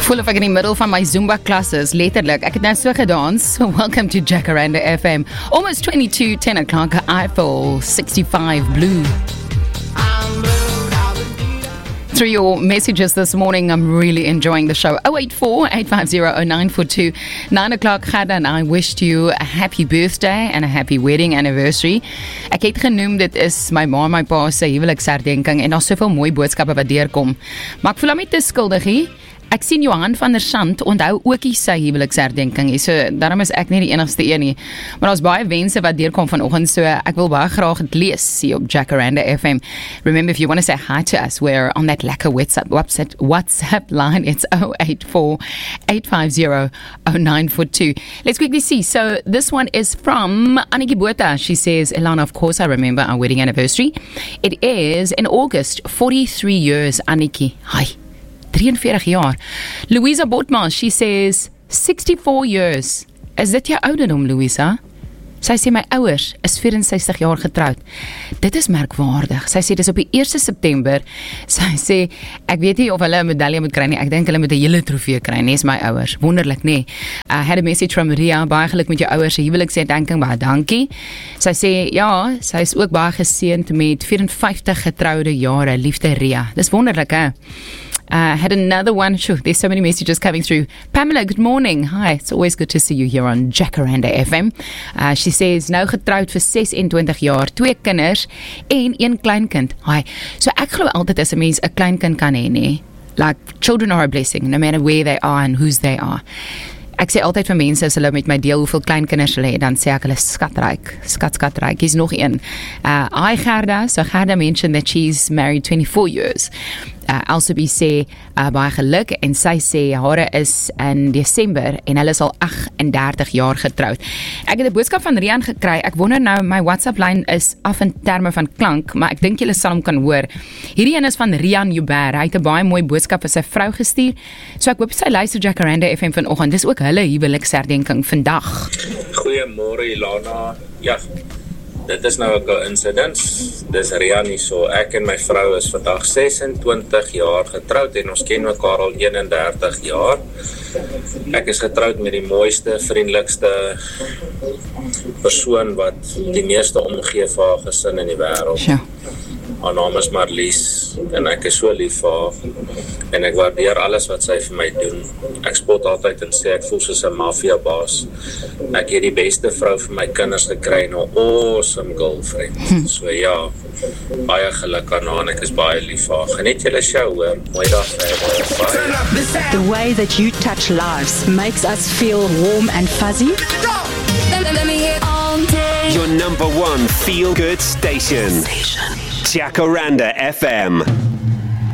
Voel of ek in die middel van my Zumba classes, letterlik. Ek het nou so gedans. Welcome to Jacaranda FM. Almost 22, 10 o'clock, Eiffel 65 Blue. Through your messages this morning, I'm really enjoying the show. 084-850-0942. 9 o'clock, Gada, and I wished you a happy birthday and a happy wedding anniversary. Ek het genoem, dit is my ma en my pa se huweliksherdenking en daar's soveel mooi boodskappe wat deurkom. Maar ek voel hom nie te skuldig nie. Ek sien Johan van der Sant onthou ook nie sy huweliksherdenking nie, so daarom is ek nie die enigste een nie. Maar daar's baie wense wat deurkom vanoggend, so ek wil baie graag dit lees hier op Jacaranda FM. Remember, if you want to say hi to us, we're on that lekker WhatsApp line. It's 084-850-0942. Let's quickly see. So this one is from Aniki Botha. She says, Elana, of course I remember our wedding anniversary. It is in August, 43 years, Aniki. Hi. 43 jaar. Louisa Botma, she says, 64 years. Is dit jou ouderdom, Louisa? Sy sê, my ouers is 64 jaar getroud. Dit is merkwaardig. Sy sê, dis op die 1 September. Sy sê, ek weet nie of hulle 'n medalje moet kry nie. Ek dink hulle moet 'n hele trofee kry, nie, is my ouers. Wonderlik, nee. I had a message from Maria, baie geluk met jou ouers se huweliksherdenking, baie dankie. Sy sê, ja, sy is ook baie geseënd met 54 getroude jare, liefde Ria. Dis wonderlik, hè? Had another one. Sure, there's so many messages coming through. Pamela, good morning. Hi, it's always good to see you here on Jacaranda FM. She says, nou getroud vir 26 jaar, 2 kinders en 1 kleinkind. Hi. So ek glo altyd as 'n mens 'n kleinkind kan hê, nee. Like, children are a blessing, no matter where they are and whose they are. Ek sê altyd vir mense, as hulle met my deel hoeveel kleinkinders hulle het, dan sê ek hulle skatryk. Skatryk. Hier's nog een. Hi Gerda. So Gerda mentioned that she's married 24 years. Elsabie sê, baie geluk, en sy sê, hare is in Desember, en hulle is al 38 jaar getroud. Ek het 'n boodskap van Rian gekry, ek wonder nou, my WhatsApp-lyn is af in terme van klank, maar ek dink julle sal hom kan hoor. Hierdie een is van Rian Joubert, hy het 'n baie mooi boodskap vir sy vrou gestuur, so ek hoop sy luister Jacaranda FM vanoggend, dis ook hulle huweliksherdenking vandag. Goeiemôre Ilana, ja, dit is nou 'n coincidence, dis Rian hier so, ek en my vrou is vandag 26 jaar getroud en ons ken mekaar al 31 jaar. Ek is getroud met die mooiste, vriendelikste persoon wat die meeste omgee vir haar gesin in die wêreld. Ja. Haar naam is Marlies en ek is so lief vir haar en ek waardeer alles wat sy vir my doen. Ek spot altyd en sê ek voel soos 'n mafiabaas. Ek het die beste vrou vir my kinders gekry en 'n awesome girlfriend. So ja, baie geluk aan haar en ek is baie lief vir haar. Geniet julle show, hoor. Mooi dag verder. Bye. The way that you touch lives makes us feel warm and fuzzy. Let me hear all day. Your number one feel-good station. Jacaranda FM.